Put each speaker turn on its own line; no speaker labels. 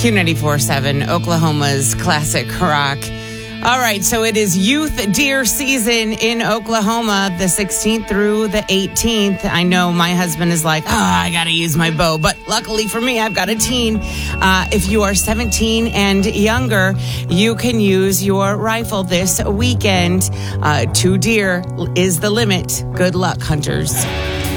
Q94.7, Oklahoma's classic rock. All right, so it is youth deer season in Oklahoma, the 16th through the 18th. I know my husband is like, I got to use my bow. But luckily for me, I've got a teen. If you are 17 and younger, you can use your rifle this weekend. 2 deer is the limit. Good luck, hunters.